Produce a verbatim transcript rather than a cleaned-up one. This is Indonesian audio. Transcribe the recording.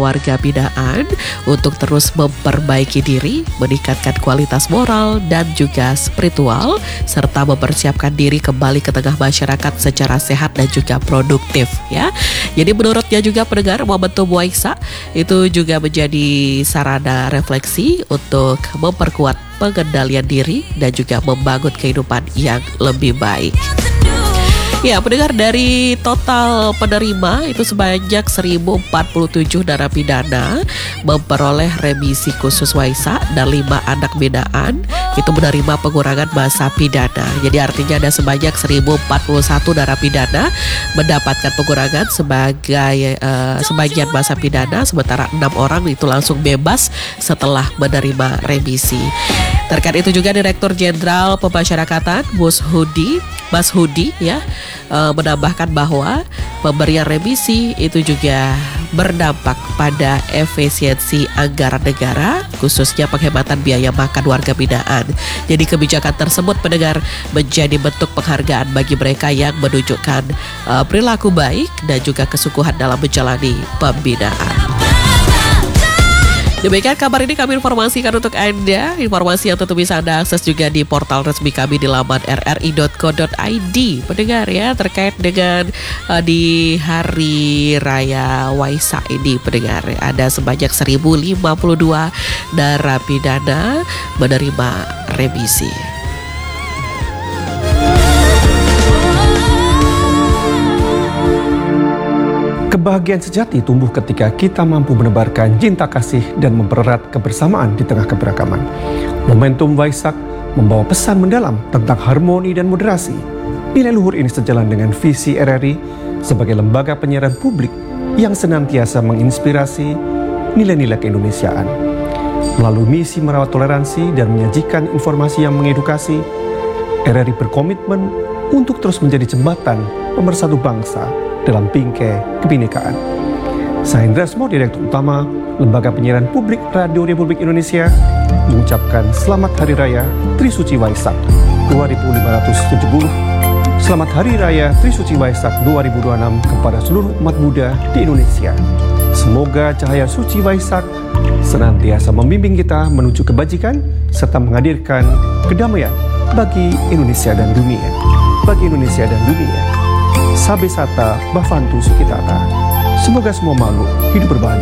warga binaan untuk terus memperbaiki diri, meningkatkan kualitas moral dan juga spiritual, serta mempersiapkan diri kembali ke tengah masyarakat secara sehat dan juga produktif ya. Jadi menurutnya juga pendengar, momentum Waisak itu juga menjadi sarana refleksi untuk memperkuat pengendalian diri dan juga membangun kehidupan yang lebih baik. Ya, pendengar, dari total penerima itu sebanyak seribu empat puluh tujuh narapidana memperoleh remisi khusus Waisak dan lima anak binaan itu menerima pengurangan masa pidana. Jadi artinya ada sebanyak seribu empat puluh satu narapidana mendapatkan pengurangan sebagai uh, sebagian masa pidana, sementara enam orang itu langsung bebas setelah menerima remisi. Terkait itu juga Direktur Jenderal Pemasyarakatan Mus Hudi Mas Hudi ya uh, menambahkan bahwa pemberian remisi itu juga berdampak pada efisiensi anggaran negara, khususnya penghematan biaya makan warga binaan. Jadi kebijakan tersebut, pendengar, menjadi bentuk penghargaan bagi mereka yang menunjukkan uh, perilaku baik dan juga kesungguhan dalam menjalani pembinaan. Demikian kabar ini kami informasikan untuk Anda. Informasi yang tentu bisa Anda akses juga di portal resmi kami di laman r r i dot co dot i d. Pendengar ya, terkait dengan uh, di Hari Raya Waisak ini, pendengar, ada sebanyak seribu lima puluh dua narapidana menerima remisi. Kebahagiaan sejati tumbuh ketika kita mampu menebarkan cinta kasih dan mempererat kebersamaan di tengah keberagaman. Momentum Waisak membawa pesan mendalam tentang harmoni dan moderasi. Nilai luhur ini sejalan dengan visi R R I sebagai lembaga penyiaran publik yang senantiasa menginspirasi nilai-nilai keindonesiaan. Melalui misi merawat toleransi dan menyajikan informasi yang mengedukasi, R R I berkomitmen untuk terus menjadi jembatan pemersatu bangsa dalam bingkai kebinekaan. Saya Indra Smo, Direktur Utama Lembaga Penyiaran Publik Radio Republik Indonesia, mengucapkan Selamat Hari Raya Trisuci Waisak dua ribu lima ratus tujuh puluh. Selamat Hari Raya Trisuci Waisak dua ribu dua puluh enam kepada seluruh umat Buddha di Indonesia. Semoga cahaya suci Waisak senantiasa membimbing kita menuju kebajikan serta menghadirkan kedamaian bagi Indonesia dan dunia. Bagi Indonesia dan dunia. Sabe Sata Bavantu Sukitata. Semoga semua makhluk hidup berbahagia.